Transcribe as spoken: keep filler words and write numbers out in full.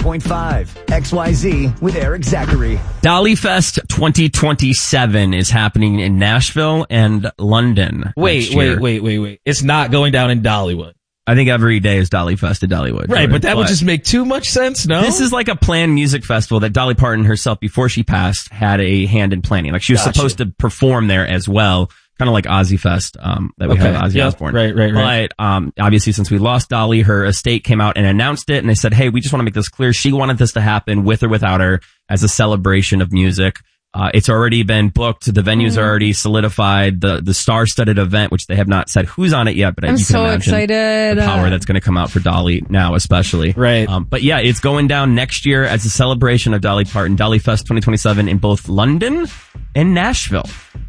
point five. X Y Z with Eric Zachary. Dolly Fest twenty twenty-seven is happening in Nashville and London. Wait, wait, wait, wait, wait. It's not going down in Dollywood. I think every day is Dolly Fest at Dollywood. Right, but that but would just make too much sense, no? This is like a planned music festival that Dolly Parton herself, before she passed, had a hand in planning. Like she was gotcha. supposed to perform there as well. Kind of like Ozzy Fest, um, that we okay. have Ozzy yep. Osbourne. Right, right, right. But, um, obviously since we lost Dolly, her estate came out and announced it and they said, hey, we just want to make this clear. She wanted this to happen with or without her as a celebration of music. Uh, it's already been booked. The venues are already solidified. The, the star-studded event, which they have not said who's on it yet, but I'm you can so imagine excited. the power that's going to come out for Dolly now, especially. Right. Um, but yeah, it's going down next year as a celebration of Dolly Parton, Dolly Fest twenty twenty-seven in both London and Nashville.